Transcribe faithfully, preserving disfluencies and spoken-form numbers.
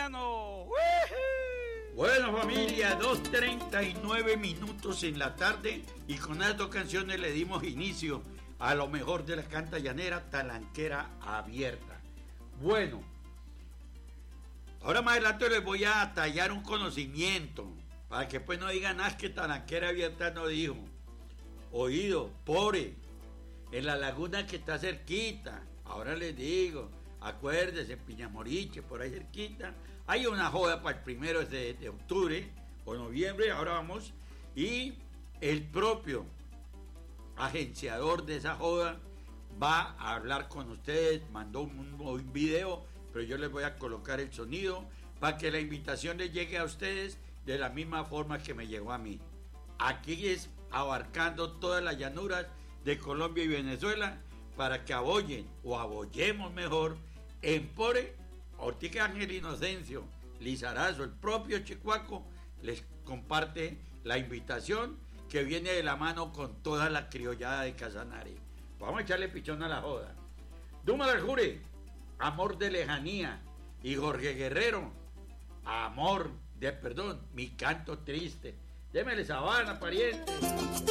colombiano. Bueno, familia, dos treinta y nueve minutos en la tarde y con estas dos canciones le dimos inicio a lo mejor de la canta llanera, Talanquera Abierta. Bueno, ahora más adelante les voy a tallar un conocimiento para que pues no digan, ah, que Talanquera Abierta no dijo. Oído, pobre, en la laguna que está cerquita, ahora les digo, acuérdense, Piñamoriche, por ahí cerquita, hay una joda para el primero de, de octubre o noviembre, ahora vamos, y el propio agenciador de esa joda va a hablar con ustedes, mandó un, un video, pero yo les voy a colocar el sonido para que la invitación les llegue a ustedes de la misma forma que me llegó a mí. Aquí es abarcando todas las llanuras de Colombia y Venezuela para que aboyen o aboyemos mejor Empore, Ortica Ángel Inocencio, Lizarazo, el propio Chicuaco les comparte la invitación que viene de la mano con toda la criollada de Casanare. Vamos a echarle pichón a la joda. Duma del Jure, Amor de Lejanía, y Jorge Guerrero, Amor de, perdón, Mi Canto Triste. Démele sabana, pariente.